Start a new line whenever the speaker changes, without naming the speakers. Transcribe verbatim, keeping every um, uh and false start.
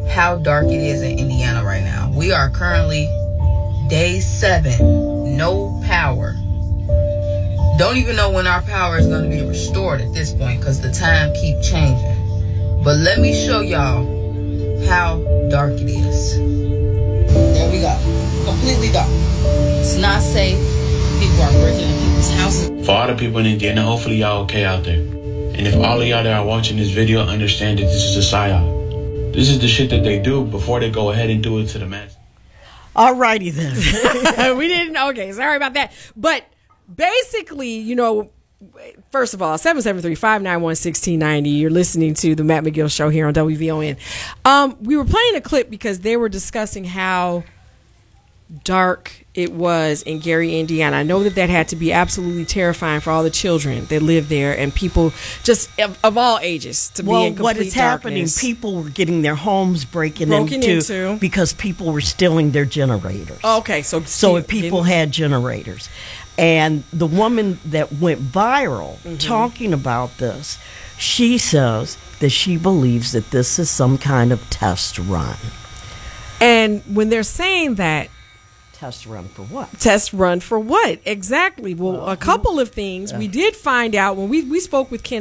how dark it is in Indiana right now. We are currently day seven, no power. Don't even know when our power is going to be restored at this point because the time keep changing. But let me show y'all how dark it is. There we go. Completely dark. It's not safe. People are breaking in people's houses.
For all the people in Indiana, hopefully y'all okay out there. And if all of y'all that are watching this video understand that this is a psyop. This is the shit that they do before they go ahead and do it to the mass.
All righty then.
We didn't. Okay, sorry about that. But basically, you know, first of all, seven seven three, five nine one, one six nine zero. You're listening to the Matt McGill Show here on W V O N. Um, we were playing a clip because they were discussing how dark it was in Gary, Indiana. I know that that had to be absolutely terrifying for all the children that live there and people just of, of all ages to
well,
be in complete
what is happening,
darkness.
people were getting their homes breaking
Broken
into,
into.
because people were stealing their generators.
Okay, so
So if people had generators. And the woman that went viral
Mm-hmm.
talking about this, she says that she believes that this is some kind of test run.
And when they're saying that,
Test run for what?
test run for what? Exactly. Well, a couple of things. We did find out when we, we spoke with Ken